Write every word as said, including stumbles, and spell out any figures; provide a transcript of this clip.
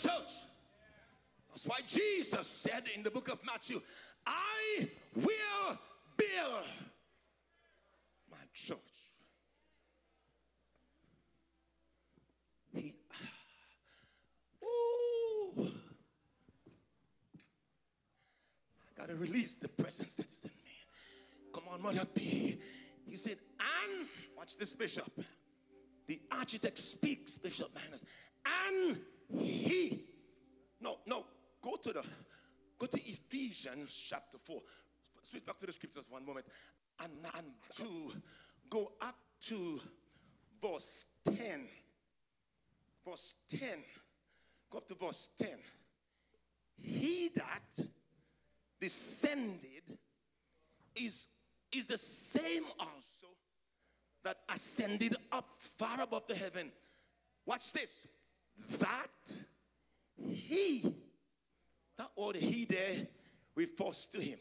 church. That's why Jesus said in the book of Matthew, I will build my church. He, ooh, I gotta release the presence that is in me. Come on, Mother P. He said, and watch this, Bishop. The architect speaks, Bishop Manners. And he, no, no, go to the, go to Ephesians chapter four. Switch back to the scriptures one moment. And, and to go up to verse ten. Verse ten. Go up to verse ten. He that descended is, is the same also that ascended up far above the heaven. Watch this. That he, that word he there refers to him.